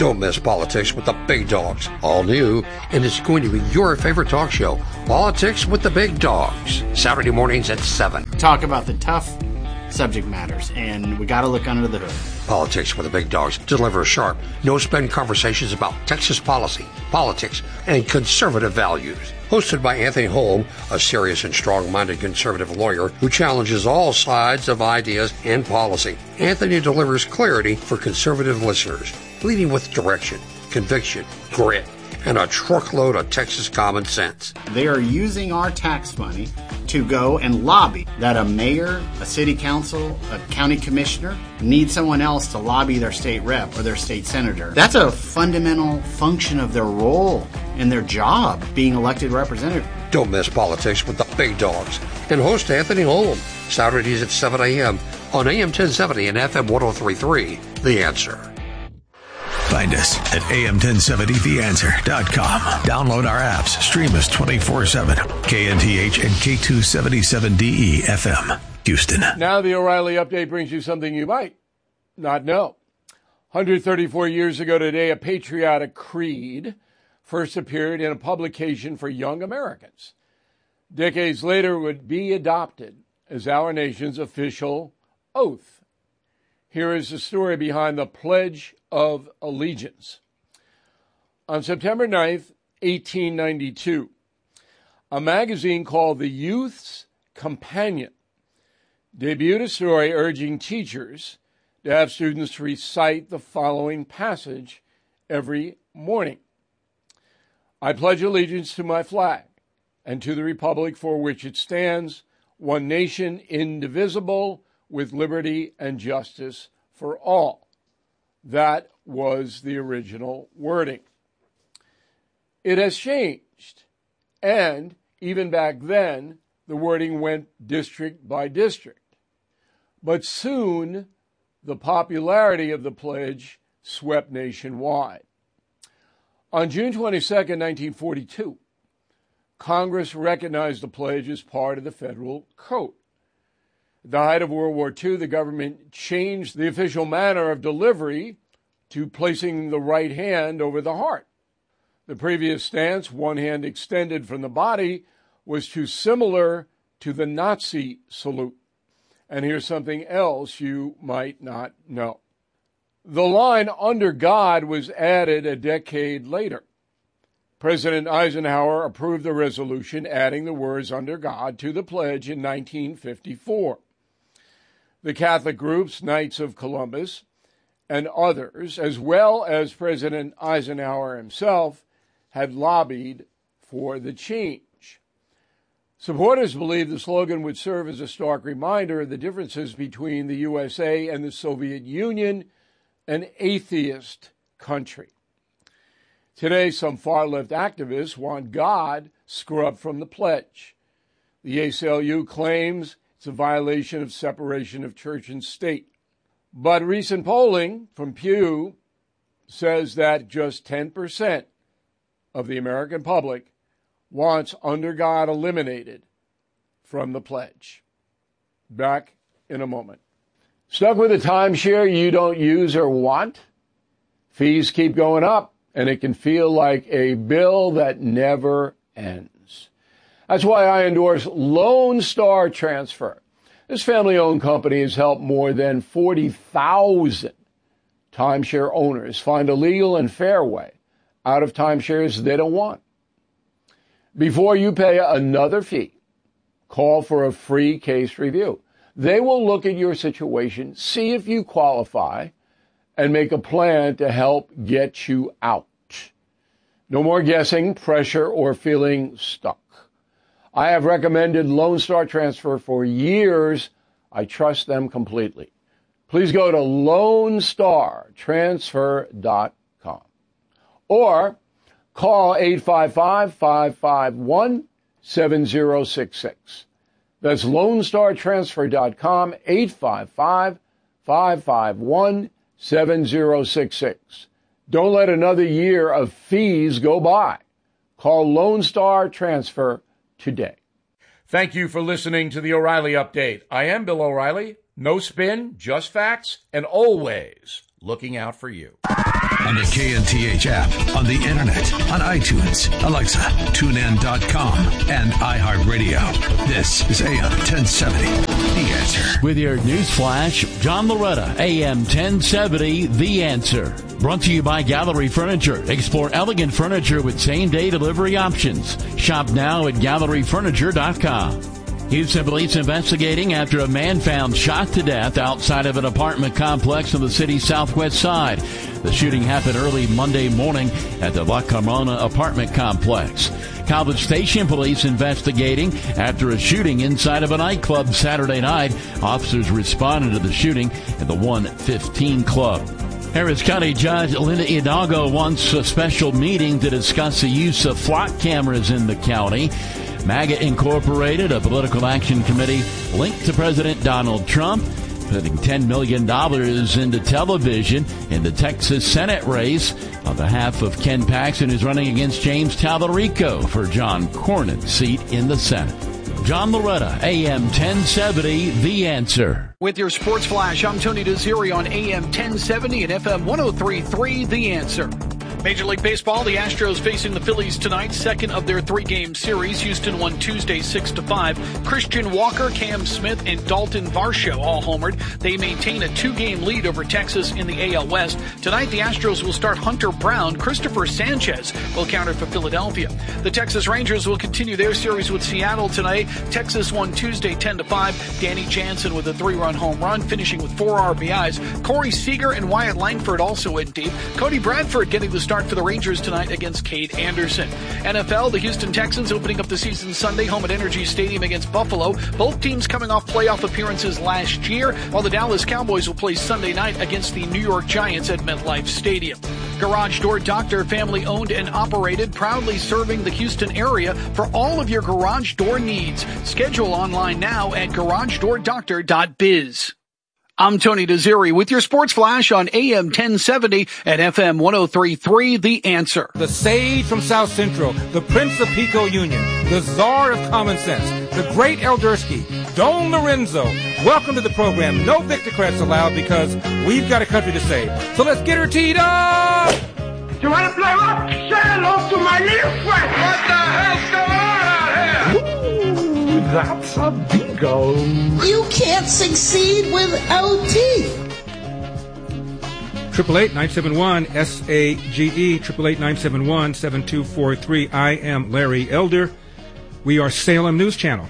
Don't miss Politics with the Big Dogs. All new, and it's going to be your favorite talk show. Politics with the Big Dogs. Saturday mornings at 7. Talk about the tough subject matters, and we got to look under the hood. Politics with the Big Dogs delivers sharp, no-spin conversations about Texas policy, politics, and conservative values. Hosted by Anthony Holm, a serious and strong-minded conservative lawyer who challenges all sides of ideas and policy. Anthony delivers clarity for conservative listeners, leading with direction, conviction, grit, and a truckload of Texas common sense. They are using our tax money to go and lobby that a mayor, a city council, a county commissioner needs someone else to lobby their state rep or their state senator. That's a fundamental function of their role and their job, being elected representative. Don't miss Politics with the Big Dogs and host Anthony Holm, Saturdays at 7 a.m. on AM 1070 and FM 103.3, The Answer. Find us at am1070theanswer.com. Download our apps. Stream us 24/7. KNTH and K277DE FM, Houston. Now the O'Reilly Update brings you something you might not know. 134 years ago today, a patriotic creed first appeared in a publication for young Americans. Decades later, it would be adopted as our nation's official oath. Here is the story behind the Pledge of Allegiance. On September 9th, 1892, a magazine called The Youth's Companion debuted a story urging teachers to have students recite the following passage every morning. I pledge allegiance to my flag and to the republic for which it stands, one nation indivisible, with liberty and justice for all. That was the original wording. It has changed, and even back then, the wording went district by district. But soon, the popularity of the pledge swept nationwide. On June 22, 1942, Congress recognized the pledge as part of the federal code. At the height of World War II, the government changed the official manner of delivery to placing the right hand over the heart. The previous stance, one hand extended from the body, was too similar to the Nazi salute. And here's something else you might not know. The line "under God" was added a decade later. President Eisenhower approved the resolution adding the words "under God" to the pledge in 1954. The Catholic groups, Knights of Columbus, and others, as well as President Eisenhower himself, had lobbied for the change. Supporters believed the slogan would serve as a stark reminder of the differences between the USA and the Soviet Union, an atheist country. Today, some far-left activists want God scrubbed from the pledge. The ACLU claims it's a violation of separation of church and state. But recent polling from Pew says that just 10% of the American public wants "under God" eliminated from the pledge. Back in a moment. Stuck with a timeshare you don't use or want? Fees keep going up, and it can feel like a bill that never ends. That's why I endorse Lone Star Transfer. This family-owned company has helped more than 40,000 timeshare owners find a legal and fair way out of timeshares they don't want. Before you pay another fee, call for a free case review. They will look at your situation, see if you qualify, and make a plan to help get you out. No more guessing, pressure, or feeling stuck. I have recommended Lone Star Transfer for years. I trust them completely. Please go to LoneStarTransfer.com or call 855-551-7066. That's LoneStarTransfer.com, 855-551-7066. Don't let another year of fees go by. Call Lone Star Transfer today. Thank you for listening to the O'Reilly Update. I am Bill O'Reilly. No spin, just facts, and always looking out for you. On the KNTH app, on the internet, on iTunes, Alexa, TuneIn.com, and iHeartRadio. This is AM 1070, The Answer. With your news flash, John Loretta, AM 1070, The Answer. Brought to you by Gallery Furniture. Explore elegant furniture with same-day delivery options. Shop now at GalleryFurniture.com. Houston police investigating after a man found shot to death outside of an apartment complex on the city's southwest side. The shooting happened early Monday morning at the La Carmona apartment complex. College Station police investigating after a shooting inside of a nightclub Saturday night. Officers responded to the shooting at the 115 Club. Harris County Judge Linda Hidalgo wants a special meeting to discuss the use of flock cameras in the county. MAGA Incorporated, a political action committee linked to President Donald Trump, putting $10 million into television in the Texas Senate race on behalf of Ken Paxton, who's running against James Talarico for John Cornyn's seat in the Senate. John Loretta, AM 1070, The Answer. With your sports flash, I'm Tony Desiri on AM 1070 and FM 103.3, The Answer. Major League Baseball, the Astros facing the Phillies tonight, second of their three-game series. Houston won Tuesday 6-5. Christian Walker, Cam Smith, and Dalton Varsho all homered. They maintain a two-game lead over Texas in the AL West. Tonight, the Astros will start Hunter Brown. Christopher Sanchez will counter for Philadelphia. The Texas Rangers will continue their series with Seattle tonight. Texas won Tuesday 10-5. Danny Jansen with a 3-run home run, finishing with 4 RBIs. Corey Seager and Wyatt Langford also went deep. Cody Bradford getting the start for the Rangers tonight against Cade Anderson. NFL, the Houston Texans opening up the season Sunday home at Energy Stadium against Buffalo. Both teams coming off playoff appearances last year, while the Dallas Cowboys will play Sunday night against the New York Giants at MetLife Stadium. Garage Door Doctor, family owned and operated, proudly serving the Houston area for all of your garage door needs. Schedule online now at garagedoordoctor.biz. I'm Tony Desiri with your sports flash on AM 1070 and FM 103.3, The Answer. The sage from South Central, the Prince of Pico Union, the czar of common sense, the great Eldersky, Don Lorenzo. Welcome to the program. No Victocrats allowed because we've got a country to save. So let's get her teed up! You want to play rock? Say hello to my little friend. What the hell's going on out here? Ooh, that's a bingo. You can't succeed without teeth. 888-971-SAGE, 888-971-7243. I am Larry Elder. We are Salem News Channel.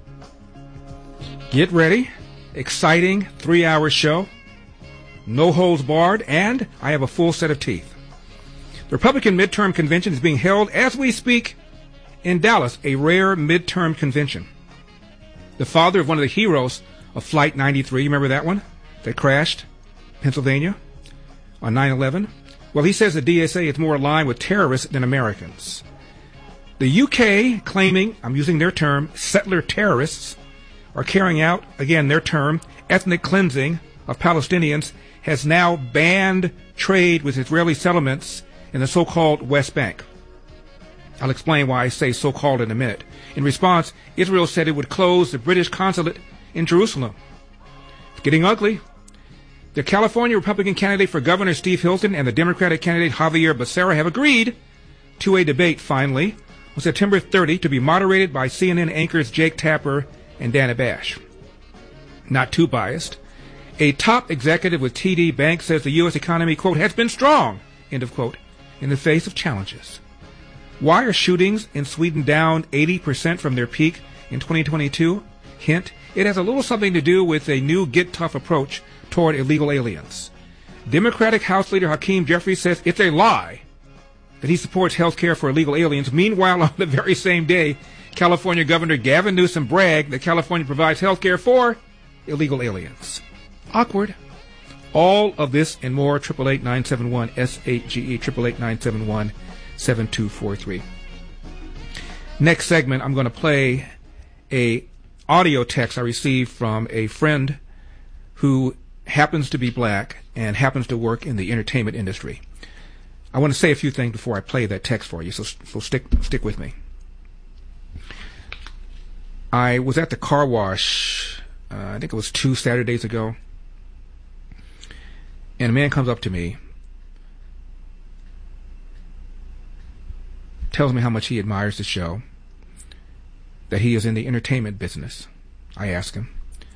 Get ready. Exciting 3-hour show. No holds barred, and I have a full set of teeth. The Republican midterm convention is being held as we speak in Dallas, a rare midterm convention. The father of one of the heroes of Flight 93, you remember that one? That crashed Pennsylvania on 9/11? Well, he says the DSA is more aligned with terrorists than Americans. The UK claiming, I'm using their term, settler terrorists are carrying out, again their term, ethnic cleansing of Palestinians, has now banned trade with Israeli settlements in the so-called West Bank. I'll explain why I say so-called in a minute. In response, Israel said it would close the British consulate in Jerusalem. It's getting ugly. The California Republican candidate for governor, Steve Hilton, and the Democratic candidate, Javier Becerra, have agreed to a debate, finally, on September 30 to be moderated by CNN anchors Jake Tapper and Dana Bash. Not too biased. A top executive with TD Bank says the U.S. economy, quote, has been strong, end of quote, in the face of challenges. Why are shootings in Sweden down 80% from their peak in 2022? Hint, it has a little something to do with a new get tough approach toward illegal aliens. Democratic House Leader Hakeem Jeffries says it's a lie that he supports health care for illegal aliens. Meanwhile, on the very same day, California Governor Gavin Newsom bragged that California provides health care for illegal aliens. Awkward. All of this and more, 888-971-SAGE, 888-971-7243. Next segment, I'm going to play a audio text I received from a friend who happens to be black and happens to work in the entertainment industry. I want to say a few things before I play that text for you, so stick with me. I was at the car wash, I think it was 2 Saturdays ago, and a man comes up to me, tells me how much he admires the show, that he is in the entertainment business. I ask him,